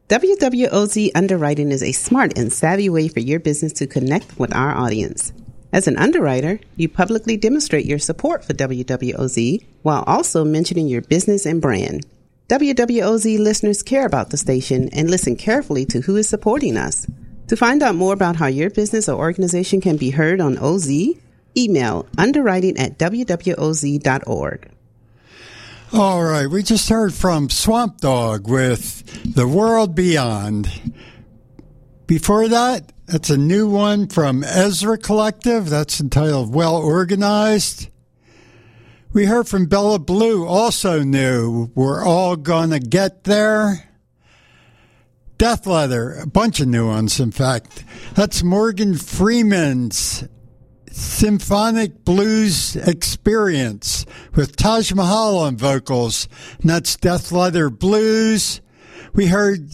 WWOZ Underwriting is a smart and savvy way for your business to connect with our audience. As an underwriter, you publicly demonstrate your support for WWOZ while also mentioning your business and brand. WWOZ listeners care about the station and listen carefully to who is supporting us. To find out more about how your business or organization can be heard on OZ, email underwriting@wwoz.org. All right, we just heard from Swamp Dogg with The World Beyond. Before that, that's a new one from Ezra Collective. That's entitled Well Organized. We heard from Bella Blue, also new, We're All Gonna Get There. Death Leather, a bunch of new ones, in fact. That's Morgan Freeman's Symphonic Blues Experience with Taj Mahal on vocals, and that's Death Leather Blues. We heard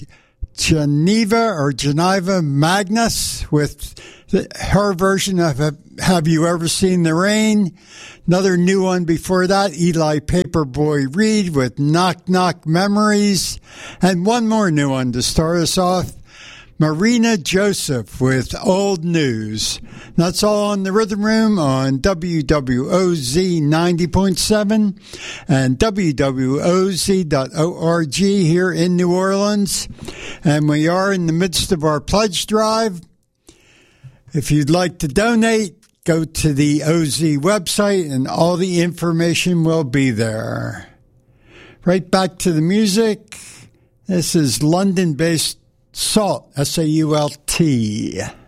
Geneva Magnus with her version of Have You Ever Seen the Rain? Another new one before that, Eli Paperboy Reed with Knock Knock Memories. And one more new one to start us off, Marina Joseph with Old News. That's all on the Rhythm Room on WWOZ 90.7 and WWOZ.org here in New Orleans. And we are in the midst of our pledge drive. If you'd like to donate, go to the OZ website and all the information will be there. Right back to the music. This is London-based SAULT, S-A-U-L-T.